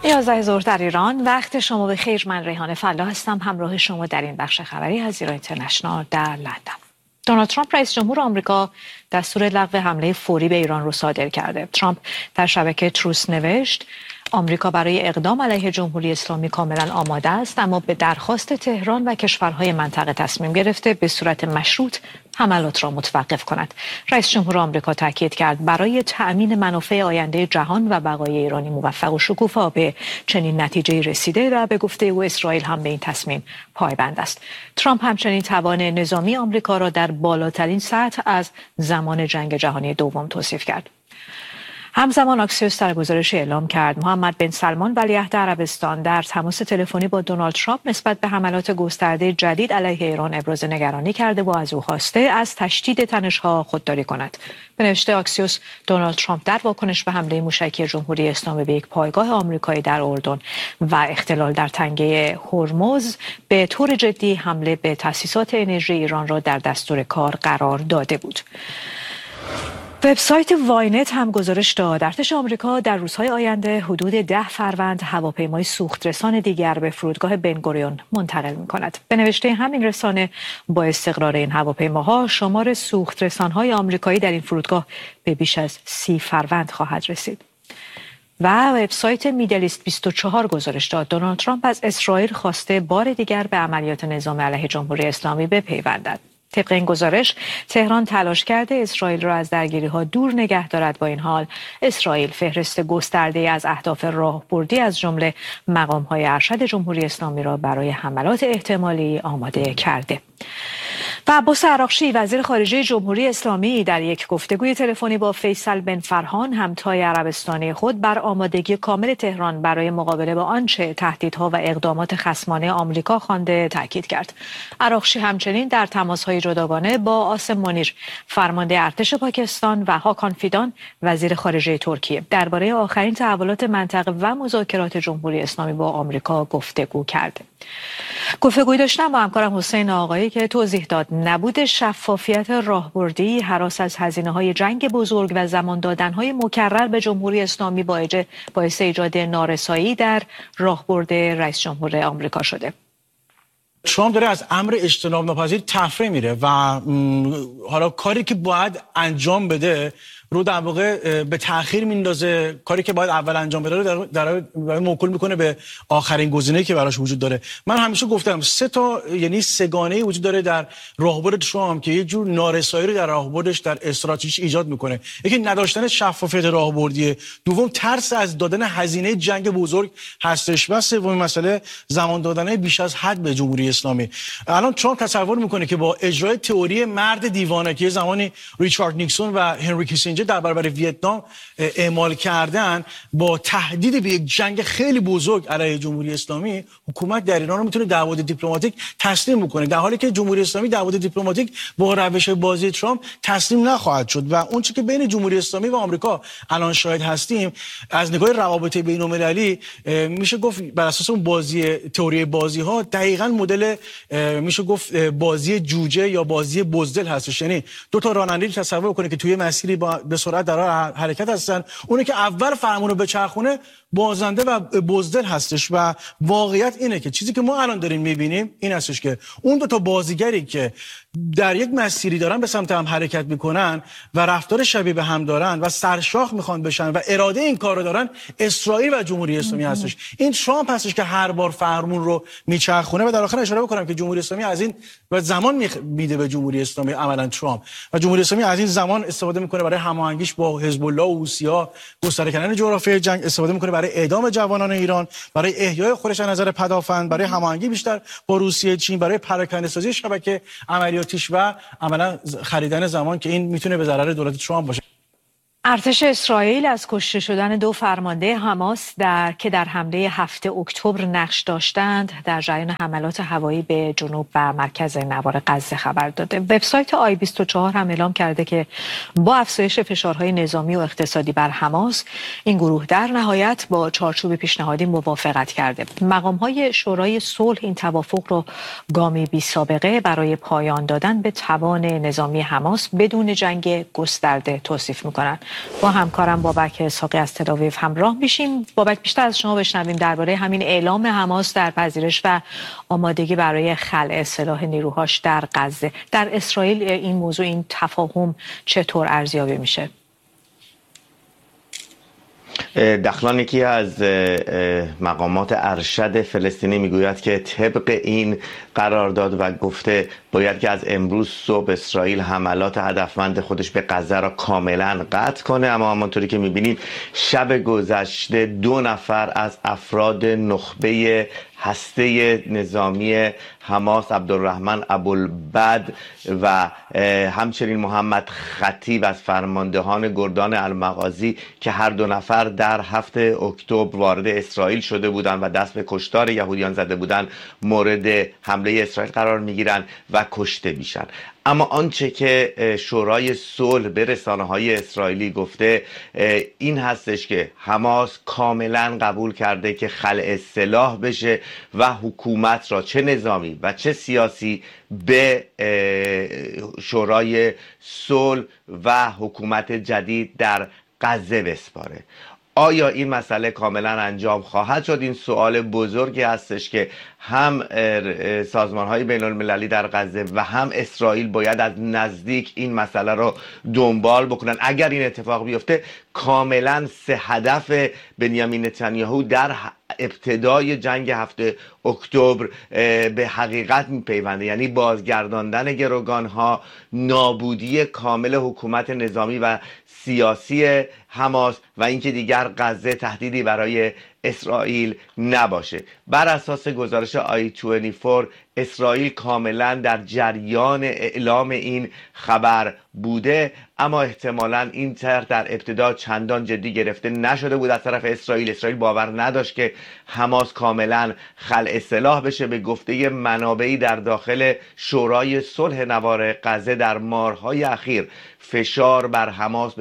11 ظهر در ایران. وقت شما بخیر. من ریحانه فلا هستم، همراه شما در این بخش خبری از ایران اینترنشنال در لندن. دونالد ترامپ رئیس جمهور آمریکا دستور لغو حمله فوری به ایران رو صادر کرده. ترامپ در شبکه تروس نوشت آمریکا برای اقدام علیه جمهوری اسلامی کاملا آماده است، اما به درخواست تهران و کشورهای منطقه تصمیم گرفته به صورت مشروط حملات را متوقف کند. رئیس جمهور آمریکا تاکید کرد برای تأمین منافع آینده جهان و بقای ایرانی موفق و شکوفا به چنین نتیجه رسیده و به گفته او اسرائیل هم به این تصمیم پایبند است. ترامپ همچنین توان نظامی آمریکا را در بالاترین سطح از زمان جنگ جهانی دوم توصیف کرد. همزمان آکسیوس در گزارشی اعلام کرد محمد بن سلمان ولیعهد عربستان در تماس تلفنی با دونالد ترامپ نسبت به حملات گسترده جدید علیه ایران ابراز نگرانی کرده و از او خواسته از تشدید تنش‌ها خودداری کند. به نوشته آکسیوس، دونالد ترامپ در واکنش به حمله موشکی جمهوری اسلامی به یک پایگاه آمریکایی در اردن و اختلال در تنگه هرمز به طور جدی حمله به تأسیسات انرژی ایران را در دستور کار قرار داده بود. وبسایت واینت هم گزارش داد ارتش آمریکا در روزهای آینده حدود 10 فروند هواپیمای سوخترسان دیگر به فرودگاه بن‌گوریون منتقل می‌کند. به نوشته همین رسانه، با استقرار این هواپیماها شمار سوخترسان‌های آمریکایی در این فرودگاه به بیش از 30 فروند خواهد رسید. و وبسایت میدلیست 24 گزارش داد دونالد ترامپ از اسرائیل خواسته بار دیگر به عملیات نظامی علیه جمهوری اسلامی بپیوندد. طبق این گزارش، تهران تلاش کرده اسرائیل را از درگیری‌ها دور نگه دارد. با این حال اسرائیل فهرست گسترده از اهداف راهبردی از جمله مقام‌های ارشد جمهوری اسلامی را برای حملات احتمالی آماده کرده. و عباس عراقچی وزیر خارجه جمهوری اسلامی در یک گفتگوی تلفنی با فیصل بن فرحان همتای عربستانی خود بر آمادگی کامل تهران برای مقابله با آنچه تهدیدها و اقدامات خصمانه آمریکا خوانده تاکید کرد. عراقچی همچنین در تماس‌های جداگانه با آسم منیر فرمانده ارتش پاکستان و هاکان فیدان وزیر خارجه ترکیه درباره آخرین تحولات منطقه و مذاکرات جمهوری اسلامی با آمریکا گفتگو کرد. گفتگوی داشتم با همکارم حسین آقایی که توضیح داد نبود شفافیت راهبردی، هراس از هزینه‌های جنگ بزرگ و زمان دادن‌های مکرر به جمهوری اسلامی باعث ایجاد نارسایی در راهبرد رئیس جمهور آمریکا شده. ترامپ داره از امر اجتناب ناپذیر تفره میره و حالا کاری که باید انجام بده رو در واقع به تأخیر میندازه. کاری که باید اول انجام بده رو در موکول میکنه به آخرین گزینه‌ای که براش وجود داره. من همیشه گفتم یعنی سگانه‌ای وجود داره در راهبرد ترامپ که یه جور نارسایی رو در راهبردش در استراتژیش ایجاد میکنه. یکی نداشتن شفافیت راهبردی، دوم ترس از دادن هزینه جنگ بزرگ هستش و سومین مسئله زمان دادن بیش از حد به جمهوری اسلامی. الان ترامپ تصور میکنه که با اجرای تئوری مرد دیوانه که زمانی ریچارد نیکسون و هنری کیسینجر در برابر ویتنام اعمال کردن، با تهدید به یک جنگ خیلی بزرگ علیه جمهوری اسلامی، حکومت در ایران رو میتونه دعوت دیپلماتیک تسلیم بکنه، در حالی که جمهوری اسلامی دعوت دیپلماتیک با روش بازی ترامپ تسلیم نخواهد شد. و اون چیزی که بین جمهوری اسلامی و آمریکا الان شاهد هستیم از نگاه روابط بین‌المللی میشه گفت بر اساس اون تئوری بازی ها دقیقاً مدل میشه گفت بازی جوجه یا بازی بزدل هستش. یعنی دو تا راننده تصور کنه که توی مسیری به سرعت در حال حرکت هستن، اونه که اول فرمون رو بچرخونه بازنده و بزدل هستش. و واقعیت اینه که چیزی که ما الان داریم میبینیم این هستش که اون دو تا بازیگری که در یک مسیری دارن به سمت هم حرکت میکنن و رفتار شبیه به هم دارن و سرشاخ میخوان بشن و اراده این کار رو دارن، اسرائیل و جمهوری اسلامی هستش. این ترامپ هستش که هر بار فرمون رو میچرخونه. و در آخر اشاره بکنم که جمهوری اسلامی از این و زمان میده به جمهوری اسلامی عملا ترامپ، و جمهوری اسلامی از این زمان استفاده میکنه برای هماهنگیش با حزب الله و حوثی‌ها، گسترده کردن جغرافیای جنگ، استفاده میکنه برای اعدام جوانان ایران، برای احیای خودش از نظر پدافند، برای هماهنگی بیشتر با روسیه، چین، برای پراکنده‌سازی شبکه عملیاتیش و عملا خریدن زمان که این میتونه به ضرر دولت ترامپ باشه. ارتش اسرائیل از کشته شدن 2 فرمانده حماس که در حمله 7 اکتبر نقش داشتند در جریان حملات هوایی به جنوب و مرکز نوار غزه خبر داده. وبسایت آی24 هم اعلام کرده که با افزایش فشارهای نظامی و اقتصادی بر حماس، این گروه در نهایت با چارچوب پیشنهادی موافقت کرده. مقام‌های شورای صلح این توافق را گامی بی‌سابقه برای پایان دادن به توان نظامی حماس بدون جنگ گسترده توصیف می‌کنند. با همکارم بابک اسحاقی از تل‌آویو همراه میشیم. بابک، بیشتر از شما بشنویم درباره همین اعلام حماس در پذیرش و آمادگی برای خلع سلاح نیروهاش در غزه. در اسرائیل این موضوع، این تفاهم چطور ارزیابی میشه؟ دخلان یکی از مقامات ارشد فلسطینی میگوید که طبق این قرارداد و گفته باید که از امروز صبح اسرائیل حملات هدفمند خودش به غزه را کاملا قطع کنه، اما همانطوری که میبینیم شب گذشته 2 نفر از افراد نخبه هسته نظامی حماس، عبدالرحمن ابوالبد و همچنین محمد خطیب از فرماندهان گردان المغازی که هر 2 نفر در 7 اکتبر وارد اسرائیل شده بودند و دست به کشتار یهودیان زده بودند مورد حمله اسرائیل قرار میگیرند و کشته میشن. اما آنچه که شورای صلح به رسانه‌های اسرائیلی گفته این هستش که حماس کاملا قبول کرده که خلع سلاح بشه و حکومت را چه نظامی و چه سیاسی به شورای صلح و حکومت جدید در غزه بسپاره. آیا این مسئله کاملا انجام خواهد شد؟ این سوال بزرگی هستش که هم سازمان‌های بین‌المللی در غزه و هم اسرائیل باید از نزدیک این مسئله رو دنبال بکنن. اگر این اتفاق بیفته کاملا 3 هدف بنیامین نتانیاهو در ابتدای جنگ 7 اکتبر به حقیقت میپیونده، یعنی بازگرداندن گروگانها، نابودی کامل حکومت نظامی و سیاسی حماس و اینکه دیگر غزه تهدیدی برای اسرائیل نباشه. بر اساس گزارش I24 اسرائیل کاملا در جریان اعلام این خبر بوده، اما احتمالا این طرح در ابتدا چندان جدی گرفته نشده بود از طرف اسرائیل. اسرائیل باور نداشت که حماس کاملا خلع سلاح بشه. به گفته منابعی در داخل شورای صلح نوار غزه در ماه‌های اخیر فشار بر حماس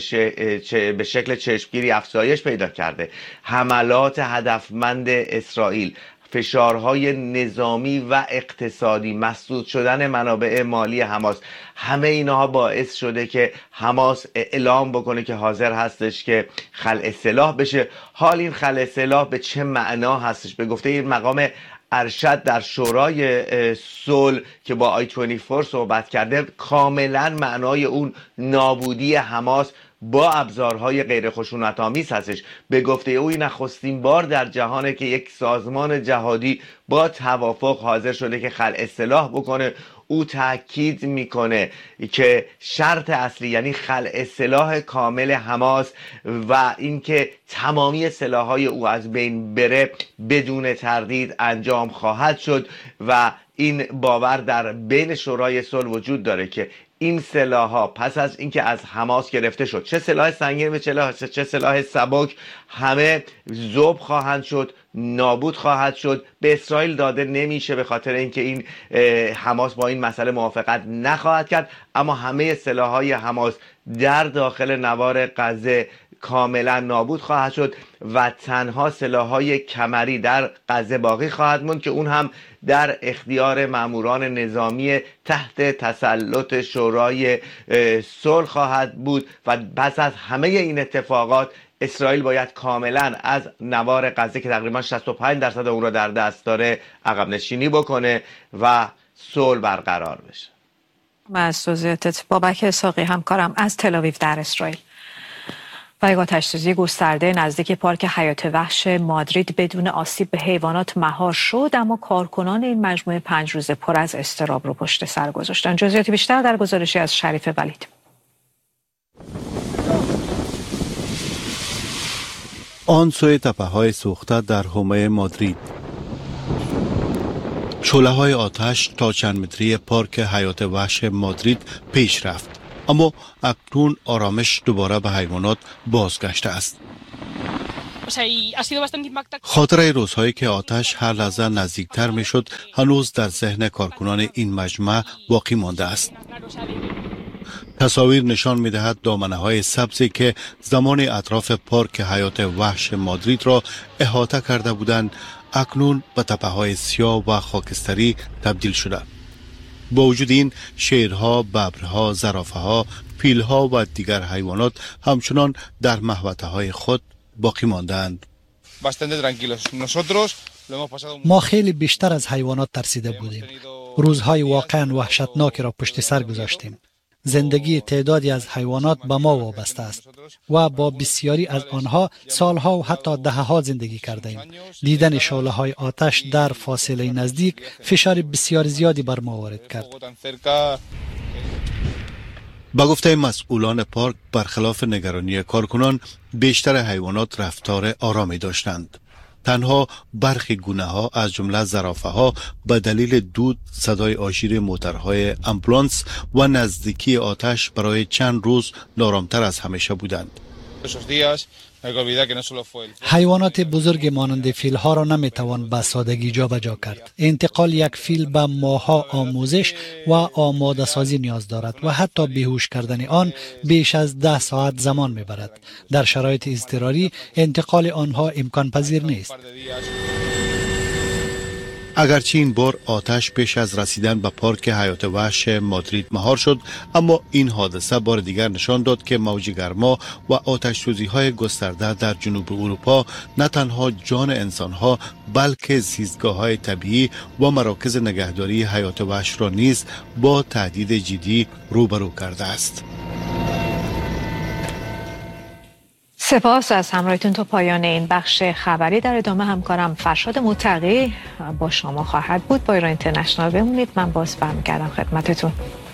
به شکل چشمگیری افزایش پیدا کرده. حملات هدفمند اسرائیل، فشارهای نظامی و اقتصادی، مسدود شدن منابع مالی حماس، همه اینها باعث شده که حماس اعلام بکنه که حاضر هستش که خلع سلاح بشه. حال این خلع سلاح به چه معنا هستش؟ به گفته این مقام ارشد در شورای صلح که با I24 صحبت کرده، کاملا معنای اون نابودی حماس با ابزارهای غیر خشونت‌آمیز هستش. به گفته او این نخستین بار در جهانه که یک سازمان جهادی با توافق حاضر شده که خلع سلاح بکنه. او تاکید میکنه که شرط اصلی یعنی خلع سلاح کامل حماس و اینکه تمامی سلاح‌های او از بین بره بدون تردید انجام خواهد شد و این باور در بین شورای صلح وجود داره که این سلاح‌ها پس از اینکه از حماس گرفته شد، چه سلاح سنگین و چه سلاح سبک، همه ذوب خواهند شد، نابود خواهد شد. به اسرائیل داده نمیشه به خاطر اینکه این حماس با این مسئله موافقت نخواهد کرد، اما همه سلاح‌های حماس در داخل نوار غزه کاملا نابود خواهد شد و تنها سلاح‌های کمری در غزه باقی خواهد موند که اون هم در اختیار ماموران نظامی تحت تسلط شورای صلح خواهد بود. و پس از همه این اتفاقات اسرائیل باید کاملا از نوار غزه که تقریبا 65% اون را در دست داره عقب نشینی بکنه و صلح برقرار بشه. از توضیحاتت بابک اسحاقی همکارم از تل‌آویو در اسرائیل. و یک آتش‌سوزی گسترده نزدیک پارک حیات وحش مادرید بدون آسیب به حیوانات مهار شد، اما کارکنان این مجموعه 5 روزه پر از اضطراب رو پشت سر گذاشتن. جزئیات بیشتر در گزارشی از شریف ولید. آن سوی تپه‌های سوخته در حومه مادرید. شعله‌های آتش تا چند متری پارک حیات وحش مادرید پیش رفت، اما اکنون آرامش دوباره به حیوانات بازگشته است. خاطره روزهایی که آتش هر لحظه نزدیکتر می شد هنوز در ذهن کارکنان این مجمع باقی مانده است. تصاویر نشان می دهد دامنه های سبزی که زمان اطراف پارک حیات وحش مادرید را احاطه کرده بودند اکنون به تپه های سیاه و خاکستری تبدیل شده. با وجود این شیرها، ببرها، زرافه ها، فیل‌ها و دیگر حیوانات همچنان در محوطه‌های خود باقی ماندند. ما خیلی بیشتر از حیوانات ترسیده بودیم. روزهای واقعا وحشتناکی را پشت سر گذاشتیم. زندگی تعدادی از حیوانات به ما وابسته است و با بسیاری از آنها سالها و حتی دهه‌ها زندگی کرده ایم. دیدن شعله‌های آتش در فاصله نزدیک فشار بسیار زیادی بر ما وارد کرد. با گفته مسئولان پارک، برخلاف نگرانی کارکنان، بیشتر حیوانات رفتار آرامی داشتند. تنها برخی گونه‌ها از جمله زرافه‌ها به دلیل دود، صدای آژیر موترهای آمبولانس و نزدیکی آتش برای چند روز نارامتر از همیشه بودند. حیوانات بزرگ مانند فیل‌ها را نمی‌توان به سادگی جابجا کرد. انتقال یک فیل به ماه‌ها آموزش و آماده سازی نیاز دارد و حتی بیهوش کردن آن بیش از 10 ساعت زمان می‌برد. در شرایط اضطراری انتقال آنها امکان پذیر نیست. اگرچه این بار آتش پیش از رسیدن به پارک حیات وحش مادرید مهار شد، اما این حادثه بار دیگر نشان داد که موج گرما و آتش سوزی‌های گسترده در جنوب اروپا نه تنها جان انسان‌ها بلکه زیستگاه‌های طبیعی و مراکز نگهداری حیات وحش را نیز با تهدید جدی روبرو کرده است. سپاس از همراهیتون تا پایان این بخش خبری. در ادامه همکارم فرشاد متقی با شما خواهد بود. با ایران اینترنشنال بمونید. من باز برمیگردم خدمتتون.